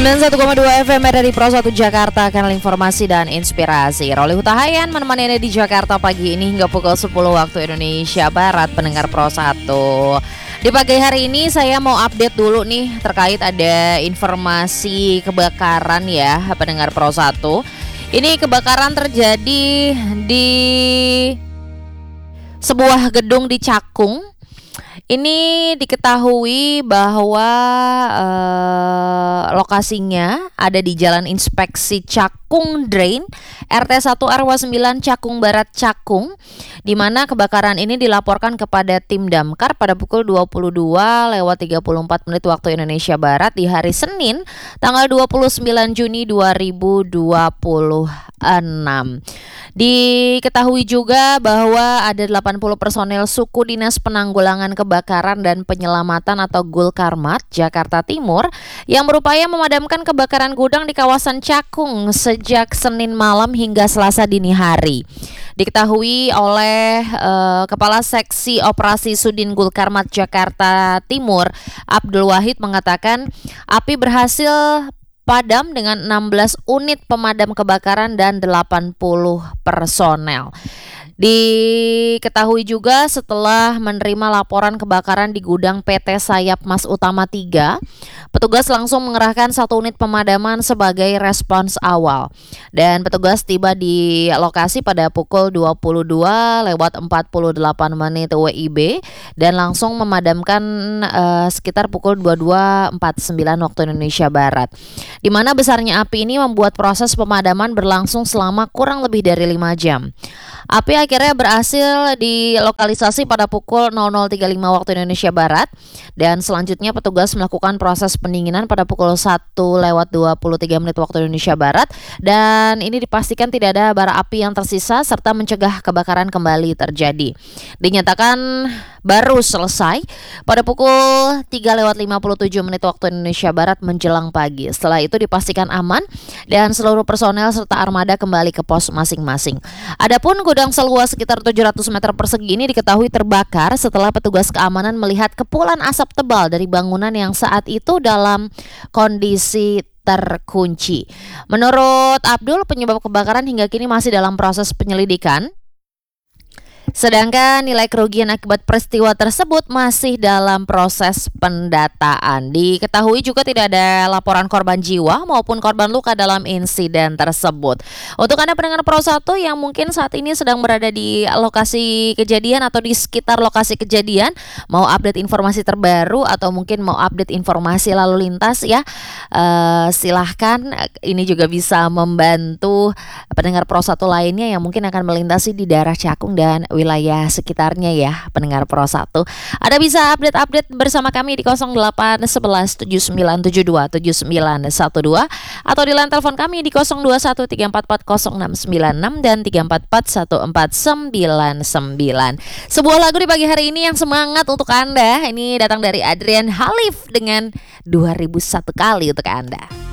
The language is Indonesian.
91,2 FM dari Pro 1 Jakarta, kanal informasi dan inspirasi. Roli Hutahayan menemani Anda di Jakarta pagi ini hingga pukul 10 waktu Indonesia Barat, pendengar Pro 1. Di pagi hari ini saya mau update dulu nih terkait ada informasi kebakaran ya, pendengar Pro 1. Ini kebakaran terjadi di sebuah gedung di Cakung. Ini diketahui bahwa lokasinya ada di Jalan Inspeksi Cakung Drain, RT 1 RW 9 Cakung Barat Cakung, di mana kebakaran ini dilaporkan kepada tim damkar pada pukul 22:34 waktu Indonesia Barat di hari Senin tanggal 29 Juni 2026. Diketahui juga bahwa ada 80 personel suku Dinas Penanggulangan Kebakaran dan Penyelamatan atau Gulkarmat Jakarta Timur yang berupaya memadamkan kebakaran gudang di kawasan Cakung sejak Senin malam hingga Selasa dini hari. Diketahui oleh Kepala Seksi Operasi Sudin Gulkarmat Jakarta Timur, Abdul Wahid, mengatakan api berhasil padam dengan 16 unit pemadam kebakaran dan 80 personel. Diketahui juga setelah menerima laporan kebakaran di gudang PT Sayap Mas Utama 3, petugas langsung mengerahkan 1 unit pemadaman sebagai respons awal. Dan petugas tiba di lokasi pada pukul 22:48 WIB dan langsung memadamkan sekitar pukul 22:49 waktu Indonesia Barat. Di mana besarnya api ini membuat proses pemadaman berlangsung selama kurang lebih dari 5 jam. Api akhirnya berhasil dilokalisasi pada pukul 00:35 waktu Indonesia Barat dan selanjutnya petugas melakukan proses pendinginan pada pukul 1:23 waktu Indonesia Barat dan ini dipastikan tidak ada bara api yang tersisa serta mencegah kebakaran kembali terjadi. Dinyatakan baru selesai pada pukul 3:57 waktu Indonesia Barat menjelang pagi. Setelah itu dipastikan aman dan seluruh personel serta armada kembali ke pos masing-masing. Adapun gudang seluas sekitar 700 meter persegi ini diketahui terbakar setelah petugas keamanan melihat kepulan asap tebal dari bangunan yang saat itu dalam kondisi terkunci. Menurut Abdul, penyebab kebakaran hingga kini masih dalam proses penyelidikan. Sedangkan nilai kerugian akibat peristiwa tersebut masih dalam proses pendataan. Diketahui juga tidak ada laporan korban jiwa maupun korban luka dalam insiden tersebut. Untuk Anda pendengar Pro 1 yang mungkin saat ini sedang berada di lokasi kejadian atau di sekitar lokasi kejadian, mau update informasi terbaru atau mungkin mau update informasi lalu lintas ya, silahkan. Ini juga bisa membantu pendengar Pro 1 lainnya yang mungkin akan melintasi di daerah Cakung dan wilayah sekitarnya ya, pendengar Pro 1. Ada bisa update bersama kami di 0811 7972 7912 atau di line telepon kami di 021 344 0696 dan 344 1499. Sebuah lagu di pagi hari ini yang semangat untuk Anda. Ini datang dari Adrian Halif dengan 2001 kali untuk Anda.